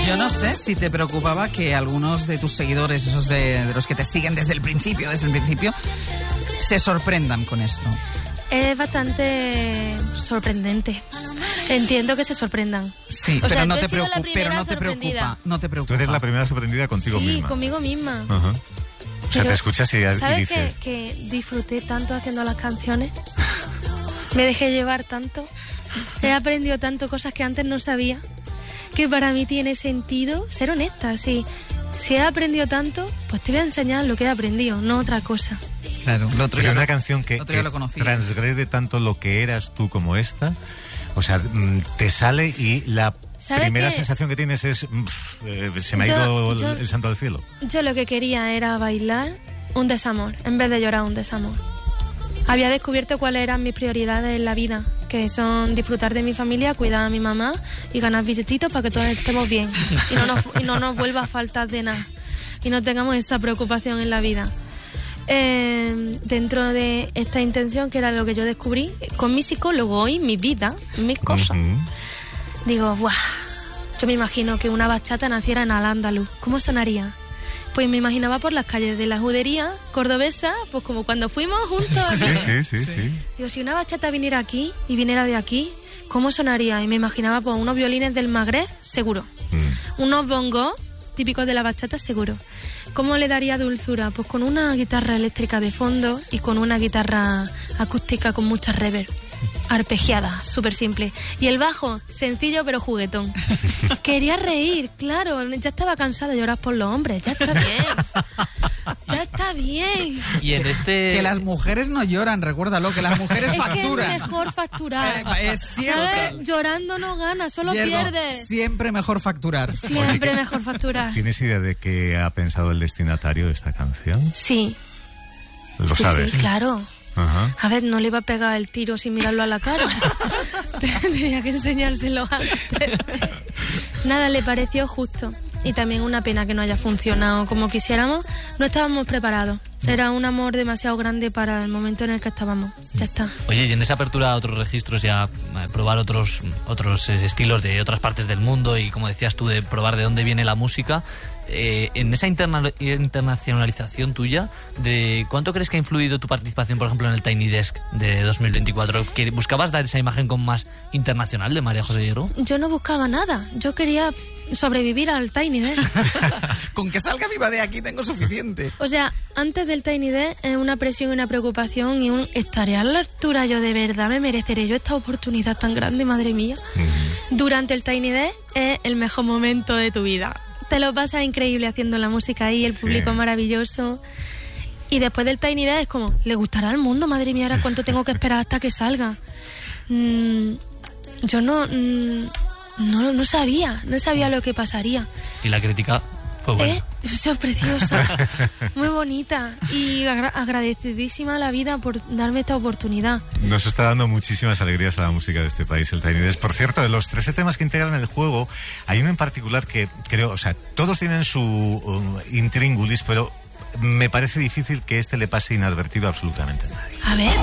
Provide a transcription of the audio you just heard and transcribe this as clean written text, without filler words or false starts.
Yo no sé si te preocupaba que algunos de tus seguidores, esos de los que te siguen desde el principio, se sorprendan con esto. Es bastante sorprendente. Entiendo que se sorprendan. Sí, O pero sea, no yo te he sido la preocupa, pero primera no te sorprendida. preocupa. Tú eres la primera sorprendida contigo misma. Sí, conmigo misma. Ajá. O sea, Pero, te escuchas y ¿sabes dices... que disfruté tanto haciendo las canciones? Me dejé llevar tanto. He aprendido tanto cosas que antes no sabía. Que para mí tiene sentido ser honesta. Si he aprendido tanto, pues te voy a enseñar lo que he aprendido, no otra cosa. Claro, lo otro Pero ya una lo- canción que lo otro ya lo conocías. transgrede tanto lo que eras tú como esta, o sea, te sale y la ¿Sabes primera qué? sensación que tienes es se me ha Yo- ido el santo al cielo. Yo lo que quería era bailar un desamor, en vez de llorar un desamor. Había descubierto cuáles eran mis prioridades en la vida, que son disfrutar de mi familia, cuidar a mi mamá y ganar billetitos para que todos estemos bien y no nos vuelva a faltar de nada y no tengamos esa preocupación en la vida. Dentro de esta intención, que era lo que yo descubrí con mi psicólogo y mi vida, mis cosas, digo, ¡buah! Yo me imagino que una bachata naciera en Al-Ándalus. ¿Cómo sonaría? Pues me imaginaba por las calles de la judería cordobesa, pues como cuando fuimos juntos aquí. Sí. Digo, si una bachata viniera aquí y viniera de aquí, ¿cómo sonaría? Y me imaginaba pues unos violines del Magreb, seguro. Unos bongos típicos de la bachata, seguro. ¿Cómo le daría dulzura? Pues con una guitarra eléctrica de fondo y con una guitarra acústica con mucha reverb. Arpegiada, súper simple. Y el bajo, sencillo pero juguetón. Quería reír, claro. Ya estaba cansada de llorar por los hombres. Ya está bien. Ya está bien. Y en este... Que las mujeres no lloran, recuérdalo, que las mujeres facturan. Es que es mejor facturar. Es cierto. ¿Sabes? Llorando no ganas, solo Diego, pierdes. siempre mejor facturar. Siempre mejor facturar. ¿Tienes idea de qué ha pensado el destinatario de esta canción? Sí. Lo sabes. Sí, claro. Ajá. A ver, no le iba a pegar el tiro sin mirarlo a la cara. Tenía que enseñárselo antes. Nada, le pareció justo. Y también una pena que no haya funcionado como quisiéramos. No estábamos preparados. Era un amor demasiado grande para el momento en el que estábamos. Ya está. Oye, y en esa apertura a otros registros y a probar otros estilos de otras partes del mundo y, como decías tú, de probar de dónde viene la música, en esa internacionalización tuya, ¿de cuánto crees que ha influido tu participación, por ejemplo, en el Tiny Desk de 2024? ¿Buscabas dar esa imagen como más internacional de María José Hierro? Yo no buscaba nada. Yo quería sobrevivir al Tiny Desk. Con que salga viva de aquí tengo suficiente. O sea, antes del Tiny Desk es una presión, una preocupación y estaré a la altura yo, de verdad me mereceré yo esta oportunidad tan grande, madre mía. Durante el Tiny Desk es el mejor momento de tu vida. Te lo pasas increíble haciendo la música ahí, el público maravilloso. Y después del Tiny Desk es como, ¿le gustará al mundo? Madre mía, ¿ahora cuánto tengo que esperar hasta que salga? Yo no sabía lo que pasaría. Y la crítica fue buena. Eso es preciosa, muy bonita y agradecidísima a la vida por darme esta oportunidad. Nos está dando muchísimas alegrías a la música de este país, el Tiny Desk. Por cierto, de los 13 temas que integran el juego, hay uno en particular que creo, o sea, todos tienen su intríngulis, pero me parece difícil que este le pase inadvertido a absolutamente nadie. A ver.